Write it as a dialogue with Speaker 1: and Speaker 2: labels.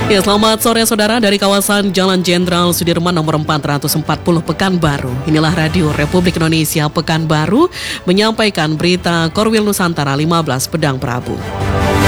Speaker 1: Ya, selamat sore saudara dari kawasan Jalan Jenderal Sudirman nomor 440 Pekanbaru. Inilah Radio Republik Indonesia Pekanbaru menyampaikan berita Korwil Nusantara 15 Pedang Prabu.